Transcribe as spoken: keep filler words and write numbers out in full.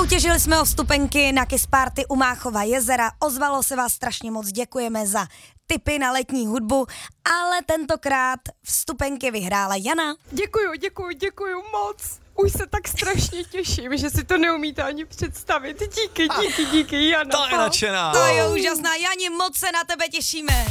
Soutěžili jsme o vstupenky na Kiss Party u Máchova jezera, ozvalo se vás strašně moc, děkujeme za tipy na letní hudbu, ale tentokrát vstupenky vyhrála Jana. Děkuju, děkuju, děkuju moc. Už se tak strašně těším, že si to neumíte ani představit. Díky, díky, díky, Jana. To je nadšená. To je úžasná, Jani, moc se na tebe těšíme.